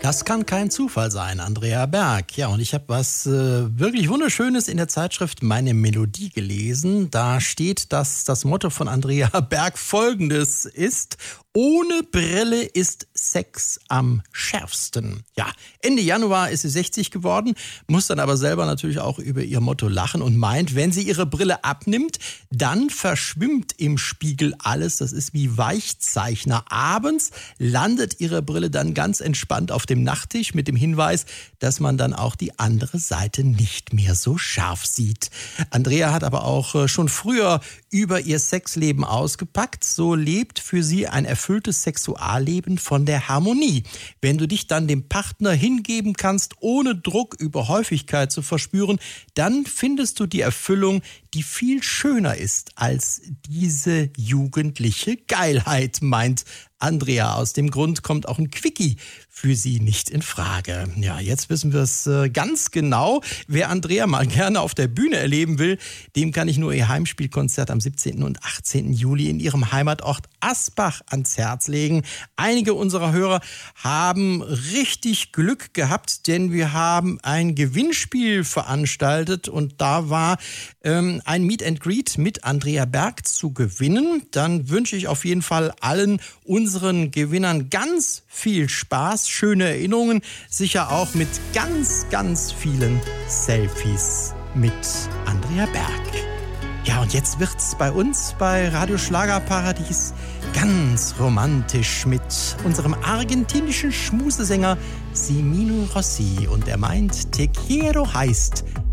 Das kann kein Zufall sein, Andrea Berg. Ja, und ich habe was wirklich Wunderschönes in der Zeitschrift Meine Melodie gelesen. Da steht, dass das Motto von Andrea Berg folgendes ist: Ohne Brille ist Sex am schärfsten. Ja, Ende Januar ist sie 60 geworden, muss dann aber selber natürlich auch über ihr Motto lachen und meint, wenn sie ihre Brille abnimmt, dann verschwimmt im Spiegel alles. Das ist wie Weichzeichner. Abends landet ihre Brille dann ganz entspannt auf dem Nachttisch mit dem Hinweis, dass man dann auch die andere Seite nicht mehr so scharf sieht. Andrea hat aber auch schon früher über ihr Sexleben ausgepackt. So lebt für sie ein erfülltes Sexualleben von der Harmonie. Wenn du dich dann dem Partner hingeben kannst, ohne Druck über Häufigkeit zu verspüren, dann findest du die Erfüllung, die viel schöner ist als diese jugendliche Geilheit, meint Andrea. Aus dem Grund kommt auch ein Quickie für sie nicht in Frage. Ja, jetzt wissen wir es ganz genau. Wer Andrea mal gerne auf der Bühne erleben will, dem kann ich nur ihr Heimspielkonzert am 17. und 18. Juli in ihrem Heimatort Asbach ans Herz legen. Einige unserer Hörer haben richtig Glück gehabt, denn wir haben ein Gewinnspiel veranstaltet und da war ein Meet and Greet mit Andrea Berg zu gewinnen. Dann wünsche ich auf jeden Fall allen unseren Gewinnern ganz viel Spaß, schöne Erinnerungen, sicher auch mit ganz, ganz vielen Selfies mit Andrea Berg. Ja, und jetzt wird's bei uns bei Radio Schlagerparadies ganz romantisch mit unserem argentinischen Schmusesänger Simino Rossi. Und er meint, Te quiero heißt